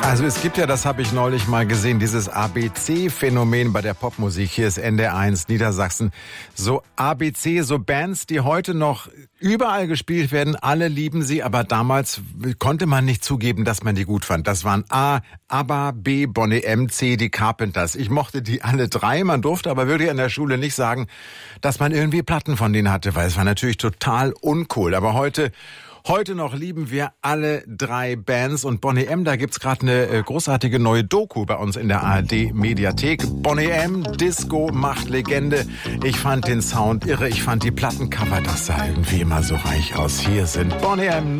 Also es gibt ja, das habe ich neulich mal gesehen, dieses ABC-Phänomen bei der Popmusik. Hier ist NDR1 Niedersachsen. So ABC, so Bands, die heute noch überall gespielt werden. Alle lieben sie, aber damals konnte man nicht zugeben, dass man die gut fand. Das waren A, ABBA, B, Boney M, C, die Carpenters. Ich mochte die alle drei. Man durfte aber wirklich an der Schule nicht sagen, dass man irgendwie Platten von denen hatte, weil es war natürlich total uncool. Aber heute noch lieben wir alle drei Bands und Boney M, da gibt's gerade eine großartige neue Doku bei uns in der ARD-Mediathek. Boney M, Disco macht Legende. Ich fand den Sound irre, ich fand die Plattencover, das sah irgendwie immer so reich aus. Hier sind Boney M.